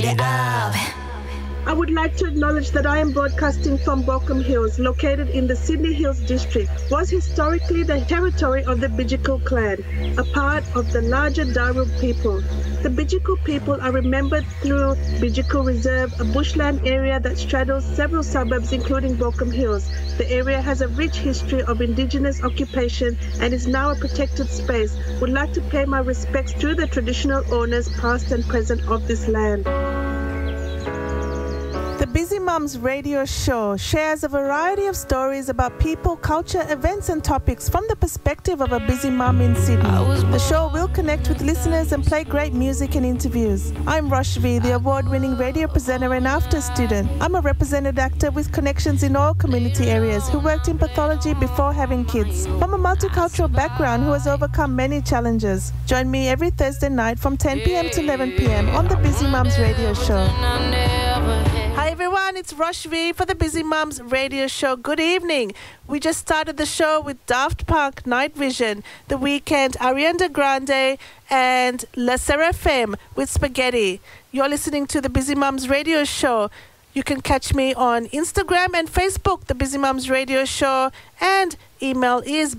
it up. I would like to acknowledge that I am broadcasting from Baulkham Hills, located in the Sydney Hills district. Was historically the territory of the Bidjigal clan, a part of the larger Darug people. The Bidjigal people are remembered through Bidjigal Reserve, a bushland area that straddles several suburbs including Baulkham Hills. The area has a rich history of Indigenous occupation and is now a protected space. Would like to pay my respects to the traditional owners past and present of this land. The Busy Mums radio show shares a variety of stories about people, culture, events and topics from the perspective of a busy mum in Sydney. The show will connect with listeners and play great music and interviews. I'm Roshvi, the award-winning radio presenter and after student. I'm a represented actor with connections in all community areas who worked in pathology before having kids. From a multicultural background who has overcome many challenges. Join me every Thursday night from 10 p.m. to 11 p.m. on the Busy Mums radio show. Hi everyone, it's Roshvi for the Busy Mums radio show. Good evening. We just started the show with Daft Punk, Night Vision, The Weeknd, Ariana Grande and La Seraphim with Spaghetti. You're listening to the Busy Mums radio show. You can catch me on Instagram and Facebook, the Busy Mums radio show, and email is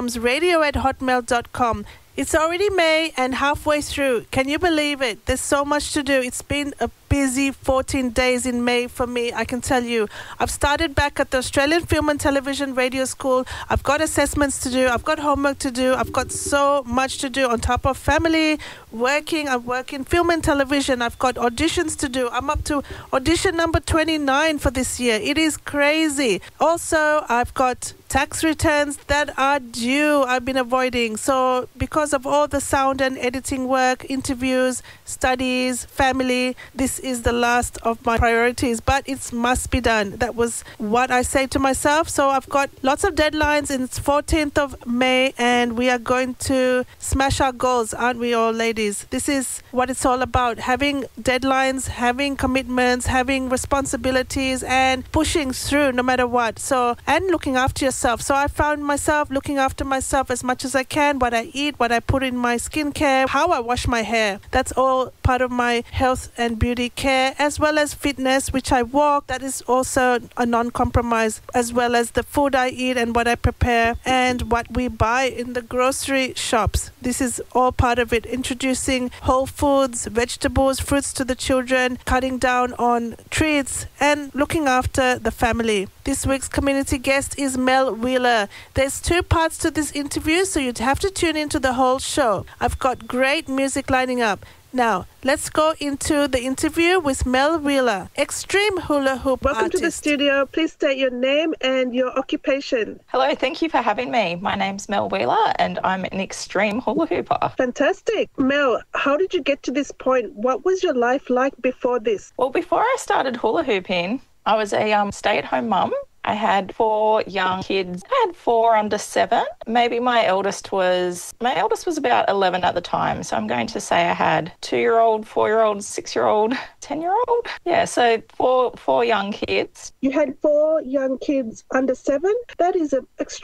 busymumsradio@hotmail.com. It's already May and halfway through. Can you believe it? There's so much to do. It's been a busy 14 days in May for me, I can tell you. I've started back at the Australian Film and Television Radio School. I've got assessments to do. I've got homework to do. I've got so much to do on top of family, working. I work in film and television. I've got auditions to do. I'm up to audition number 29 for this year. It is crazy. Also, I've got tax returns that are due. I've been avoiding. So because of all the sound and editing work, interviews, studies, family, this is the last of my priorities, but it must be done. That was what I say to myself. So I've got lots of deadlines, and it's 14th of May, and we are going to smash our goals, aren't we all, ladies? This is what it's all about, having deadlines, having commitments, having responsibilities, and pushing through no matter what. So, and looking after yourself. So I found myself looking after myself as much as I can, what I eat, what I put in my skincare, how I wash my hair. That's all part of my health and beauty care, as well as fitness, which I walk. That is also a non-compromise, as well as the food I eat and what I prepare and what we buy in the grocery shops. This is all part of it. Introducing whole foods, vegetables, fruits to the children, cutting down on treats and looking after the family. This week's community guest is Mel Wheeler. There's 2 parts to this interview, so you'd have to tune into the whole show. I've got great music lining up. Now, let's go into the interview with Mel Wheeler, extreme hula hoop Welcome artist. to the studio. Please state your name and your occupation. Hello, thank you for having me. My name's Mel Wheeler and I'm an extreme hula hooper. Fantastic. Mel, how did you get to this point? What was your life like before this? Well, before I started hula hooping, I was a stay-at-home mum. I had 4 young kids. I had 4 under 7. Maybe my eldest was about 11 at the time. So I'm going to say I had 2-year-old, 4-year-old, 6-year-old, 10-year-old. Yeah, so 4 young kids. You had 4 young kids under 7? That is an extreme